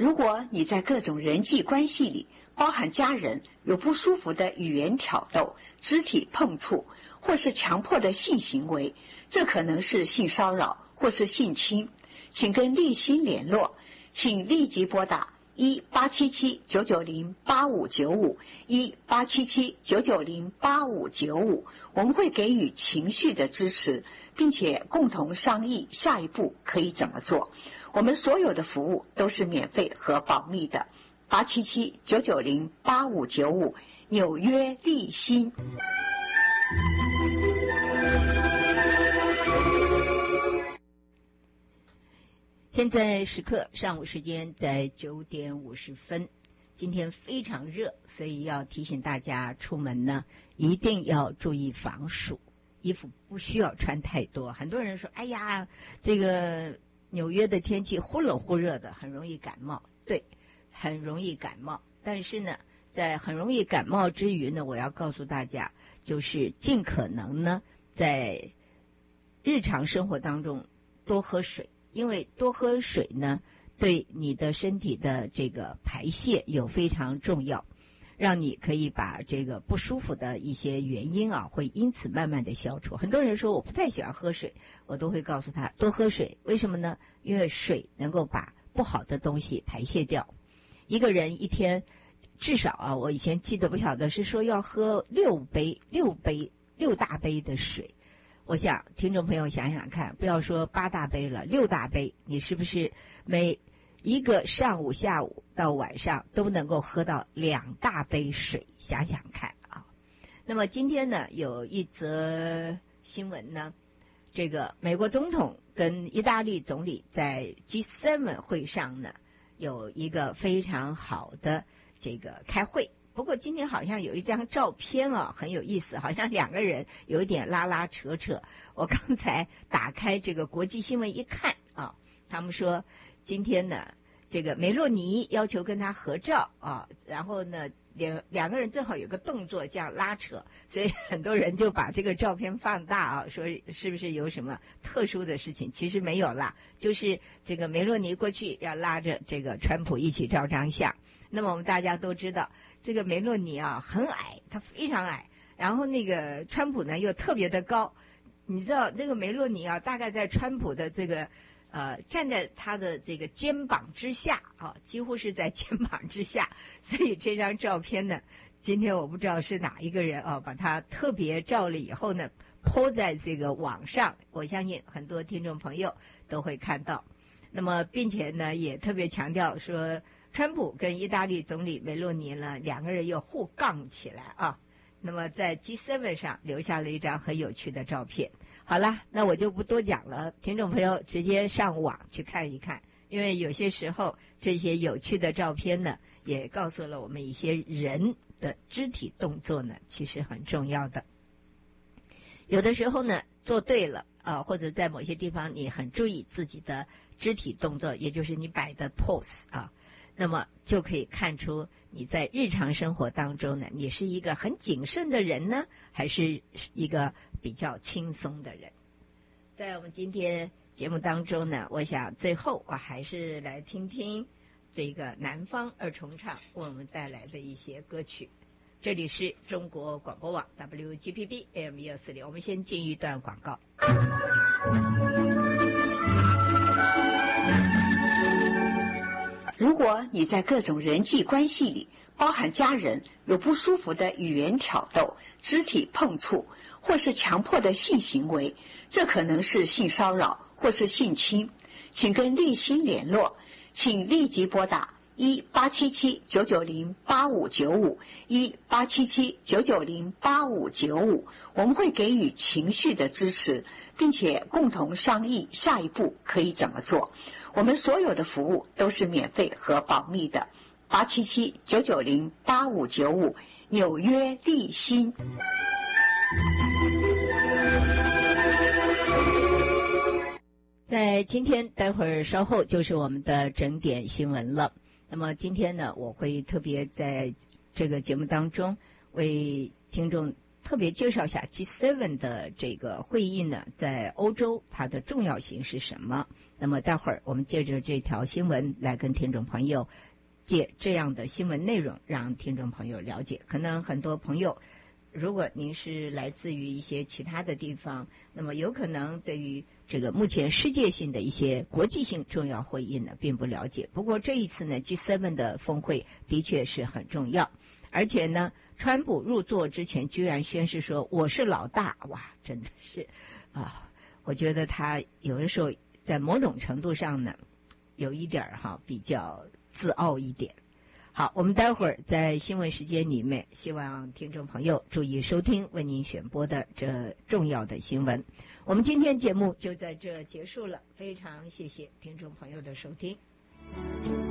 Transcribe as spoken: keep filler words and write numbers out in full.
如果你在各种人际关系里，包含家人，有不舒服的语言挑逗、肢体碰触，或是强迫的性行为，这可能是性骚扰或是性侵，请跟立新联络，请立即拨打一八七七九九零八五九五一八七七九九零八五九五，我们会给予情绪的支持，并且共同商议下一步可以怎么做。我们所有的服务都是免费和保密的。八七七九九零八五九五，纽约立新。 现在时刻上午时间在九点五十分，今天非常热，所以要提醒大家出门呢一定要注意防暑，衣服不需要穿太多。很多人说，哎呀，这个纽约的天气忽冷忽热的，很容易感冒。对，很容易感冒。但是呢，在很容易感冒之余呢，我要告诉大家，就是尽可能呢，在日常生活当中多喝水。因为多喝水呢，对你的身体的这个排泄有非常重要，让你可以把这个不舒服的一些原因啊，会因此慢慢的消除。很多人说我不太喜欢喝水，我都会告诉他多喝水。为什么呢？因为水能够把不好的东西排泄掉。一个人一天至少啊，我以前记得不晓得是说要喝六杯六杯六大杯的水。我想听众朋友想想看，不要说八大杯了，六大杯，你是不是每一个上午下午到晚上都能够喝到两大杯水？想想看啊。那么今天呢，有一则新闻呢，这个美国总统跟意大利总理在 G 七 会上呢有一个非常好的这个开会。不过今天好像有一张照片啊，很有意思，好像两个人有一点拉拉扯扯。我刚才打开这个国际新闻一看啊，他们说今天呢，这个梅洛尼要求跟他合照啊，然后呢，两两个人正好有个动作这样拉扯，所以很多人就把这个照片放大啊，说是不是有什么特殊的事情？其实没有啦，就是这个梅洛尼过去要拉着这个川普一起照张相。那么我们大家都知道，这个梅洛尼啊很矮，他非常矮，然后那个川普呢又特别的高。你知道这个梅洛尼啊，大概在川普的这个呃站在他的这个肩膀之下啊，几乎是在肩膀之下。所以这张照片呢，今天我不知道是哪一个人啊，把它特别照了以后呢po在这个网上，我相信很多听众朋友都会看到。那么并且呢也特别强调说，川普跟意大利总理梅洛尼呢两个人又互杠起来啊。那么在 G 七 上留下了一张很有趣的照片。好了，那我就不多讲了，听众朋友直接上网去看一看，因为有些时候这些有趣的照片呢也告诉了我们一些人的肢体动作呢其实很重要的。有的时候呢做对了啊、呃，或者在某些地方你很注意自己的肢体动作，也就是你摆的 pose 啊，那么就可以看出你在日常生活当中呢，你是一个很谨慎的人呢，还是一个比较轻松的人。在我们今天节目当中呢，我想最后我还是来听听这个南方二重唱为我们带来的一些歌曲。这里是中国广播网 W G P B A M 一二四零，我们先进一段广告。 如果你在各种人际关系里，包含家人，有不舒服的语言挑逗、肢体碰触，或是强迫的性行为，这可能是性骚扰或是性侵，请跟立新联络，请立即拨打一八七七九九零八五九五一八七七九九零八五九五，我们会给予情绪的支持，并且共同商议下一步可以怎么做。我们所有的服务都是免费和保密的。八七七九九零八五九五，纽约立新。 在今天待会儿稍后就是我们的整点新闻了。那么今天呢，我会特别在这个节目当中为听众特别介绍一下 G 七 的这个会议呢，在欧洲它的重要性是什么。 那么待会儿我们借着这条新闻来跟听众朋友借这样的新闻内容，让听众朋友了解。可能很多朋友，如果您是来自于一些其他的地方，那么有可能对于这个目前世界性的一些国际性重要会议呢并不了解。不过这一次呢 G 七 的峰会的确是很重要，而且呢川普入座之前居然宣誓说我是老大，哇，真的是啊，我觉得他有的时候在某种程度上呢有一点哈比较自傲一点。好，我们待会儿在新闻时间里面，希望听众朋友注意收听为您选播的这重要的新闻。我们今天节目就在这结束了，非常谢谢听众朋友的收听。